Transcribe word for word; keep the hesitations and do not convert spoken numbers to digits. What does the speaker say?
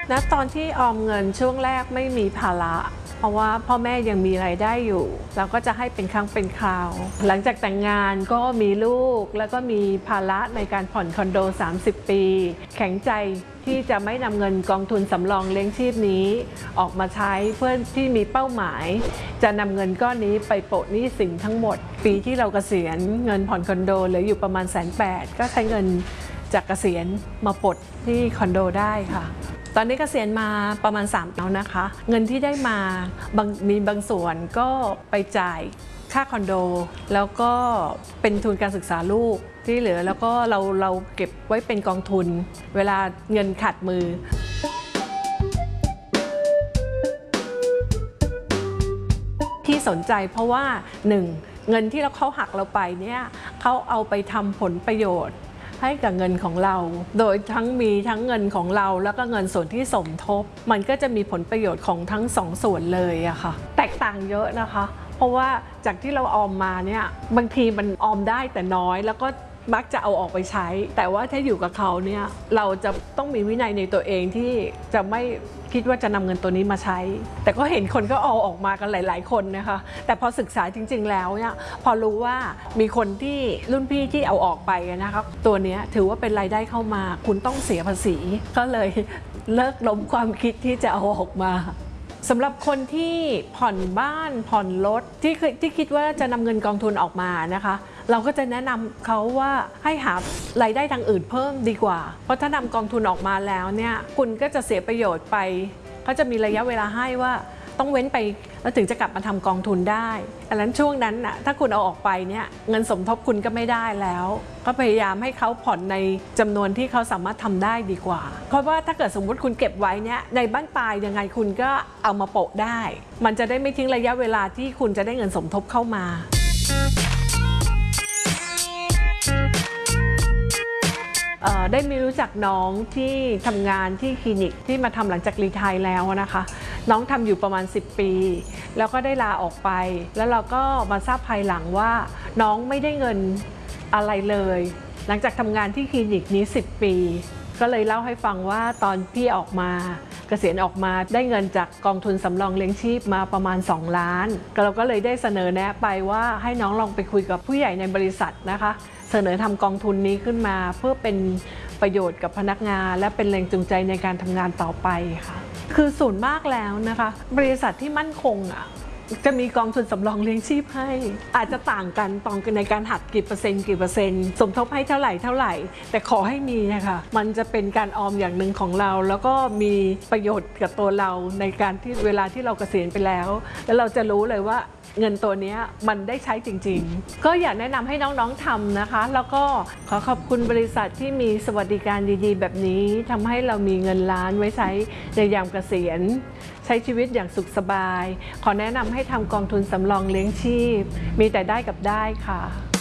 ณตอนที่ออมเงินช่วงแรกไม่มีภาระเพราะว่าพ่อแม่ยังมีรายได้อยู่เราก็จะให้เป็นครั้งเป็นคราวหลังจากแต่งงานก็มีลูกแล้วก็มีภาระในการผ่อนคอนโดสามสิบปีแข็งใจที่จะไม่นำเงินกองทุนสำรองเลี้ยงชีพนี้ออกมาใช้เพื่อที่มีเป้าหมายจะนำเงินก้อนนี้ไปโปะหนี้สินทั้งหมดปีที่เราเกษียณเงินผ่อนคอนโดเหลืออยู่ประมาณแสนแปดก็ใช้เงินจากเกษียณมาปลดที่คอนโดได้ค่ะตอนนี้เกษียณมาประมาณสามปีแล้วนะคะเงินที่ได้มาบางมีบางส่วนก็ไปจ่ายค่าคอนโดแล้วก็เป็นทุนการศึกษาลูกที่เหลือแล้วก็เราเราเก็บไว้เป็นกองทุนเวลาเงินขาดมือที่สนใจเพราะว่าหนึ่งเงินที่เราเขาหักเราไปเนี่ยเขาเอาไปทำผลประโยชน์ให้กับเงินของเราโดยทั้งมีทั้งเงินของเราแล้วก็เงินส่วนที่สมทบมันก็จะมีผลประโยชน์ของทั้งสองส่วนเลยอะค่ะแตกต่างเยอะนะคะเพราะว่าจากที่เราออมมาเนี่ยบางทีมันออมได้แต่น้อยแล้วก็มักจะเอาออกไปใช้แต่ว่าถ้าอยู่กับเขาเนี่ยเราจะต้องมีวินัยในตัวเองที่จะไม่คิดว่าจะนำเงินตัวนี้มาใช้แต่ก็เห็นคนก็เอาออกมากันหลายๆคนนะคะแต่พอศึกษาจริงๆแล้วเนี่ยพอรู้ว่ามีคนที่รุ่นพี่ที่เอาออกไปนะคะตัวนี้ถือว่าเป็นรายได้เข้ามาคุณต้องเสียภาษีก็เลยเลิกล้มความคิดที่จะเอาออกมาสำหรับคนที่ผ่อนบ้านผ่อนรถที่ที่คิดว่าจะนำเงินกองทุนออกมานะคะเราก็จะแนะนำเขาว่าให้หารายได้ทางอื่นเพิ่มดีกว่าเพราะถ้านำกองทุนออกมาแล้วเนี่ยคุณก็จะเสียประโยชน์ไปเขาจะมีระยะเวลาให้ว่าต้องเว้นไปแล้วถึงจะกลับมาทำกองทุนได้ดังนั้นช่วงนั้นน่ะถ้าคุณเอาออกไปเนี่ยเงินสมทบคุณก็ไม่ได้แล้วก็พยายามให้เขาผ่อนในจำนวนที่เขาสามารถทำได้ดีกว่าเพราะว่าถ้าเกิดสมมุติคุณเก็บไว้เนี่ยในบ้านปลายยังไงคุณก็เอามาโปะได้มันจะได้ไม่ทิ้งระยะเวลาที่คุณจะได้เงินสมทบเข้ามาได้มีรู้จักน้องที่ทำงานที่คลินิกที่มาทำหลังจากรีไทร์แล้วนะคะน้องทำอยู่ประมาณสิบปีแล้วก็ได้ลาออกไปแล้วเราก็มาทราบภายหลังว่าน้องไม่ได้เงินอะไรเลยหลังจากทำงานที่คลินิกนี้สิบปีก็เลยเล่าให้ฟังว่าตอนพี่ออกมาเกษียณออกมาได้เงินจากกองทุนสำรองเลี้ยงชีพมาประมาณสองล้านเราก็เลยได้เสนอแนะไปว่าให้น้องลองไปคุยกับผู้ใหญ่ในบริษัทนะคะเสนอทำกองทุนนี้ขึ้นมาเพื่อเป็นประโยชน์กับพนักงานและเป็นแรงจูงใจในการทำงานต่อไปค่ะคือส่วนมากแล้วนะคะบริษัทที่มั่นคงอ่ะจะมีกองทุนสำรองเลี้ยงชีพให้อาจจะต่างกันตอนในการหักกี่เปอร์เซ็นต์กี่เปอร์เซ็นต์สมทบให้เท่าไหร่เท่าไหร่แต่ขอให้มีนะคะมันจะเป็นการออมอย่างหนึ่งของเราแล้วก็มีประโยชน์กับตัวเราในการที่เวลาที่เราเกษียณไปแล้วแล้วเราจะรู้เลยว่าเงินตัวนี้มันได้ใช้จริงๆก็อยากแนะนำให้น้องๆทำนะคะแล้วก็ขอขอบคุณบริษัทที่มีสวัสดิการดีๆแบบนี้ทำให้เรามีเงินล้านไว้ใช้ในยามเกษียณใช้ชีวิตอย่างสุขสบายขอแนะนำให้ทำกองทุนสำรองเลี้ยงชีพมีแต่ได้กับได้ค่ะ